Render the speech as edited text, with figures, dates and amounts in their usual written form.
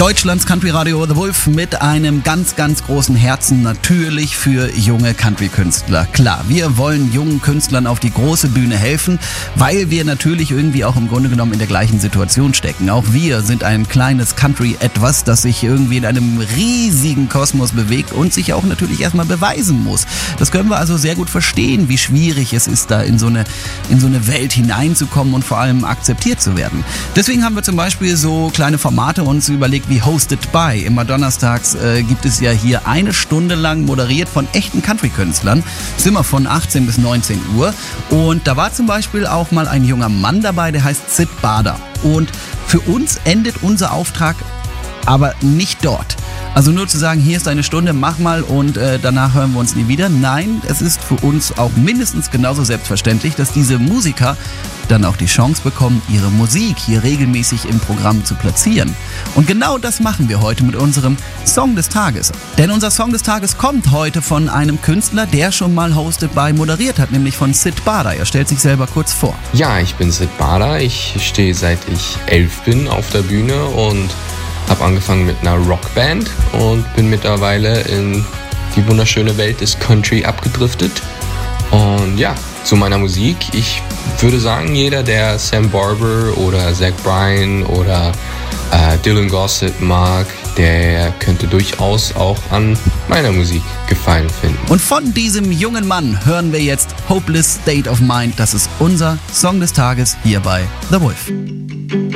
Deutschlands Country Radio The Wolf mit einem ganz, ganz großen Herzen natürlich für junge Country-Künstler. Klar, wir wollen jungen Künstlern auf die große Bühne helfen, weil wir natürlich irgendwie auch im Grunde genommen in der gleichen Situation stecken. Auch wir sind ein kleines Country-Etwas, das sich irgendwie in einem riesigen Kosmos bewegt und sich auch natürlich erstmal beweisen muss. Das können wir also sehr gut verstehen, wie schwierig es ist, da in so eine Welt hineinzukommen und vor allem akzeptiert zu werden. Deswegen haben wir zum Beispiel so kleine Formate uns überlegt wie Hosted by. Immer donnerstags gibt es ja hier eine Stunde lang moderiert von echten Country-Künstlern. Das ist immer von 18 bis 19 Uhr. Und da war zum Beispiel auch mal ein junger Mann dabei, der heißt Sid Bader. Und für uns endet unser Auftrag aber nicht dort. Also nur zu sagen, hier ist eine Stunde, mach mal und danach hören wir uns nie wieder. Nein, es ist für uns auch mindestens genauso selbstverständlich, dass diese Musiker dann auch die Chance bekommen, ihre Musik hier regelmäßig im Programm zu platzieren. Und genau das machen wir heute mit unserem Song des Tages. Denn unser Song des Tages kommt heute von einem Künstler, der schon mal Hosted by moderiert hat, nämlich von Sid Bader. Er stellt sich selber kurz vor. Ja, ich bin Sid Bader. Ich stehe seit ich 11 bin auf der Bühne und habe angefangen mit einer Rockband und bin mittlerweile in die wunderschöne Welt des Country abgedriftet. Und ja, zu meiner Musik. Ich würde sagen, jeder, der Sam Barber oder Zach Bryan oder Dylan Gossett mag, der könnte durchaus auch an meiner Musik Gefallen finden. Und von diesem jungen Mann hören wir jetzt Hopeless State of Mind. Das ist unser Song des Tages hier bei The Wolf.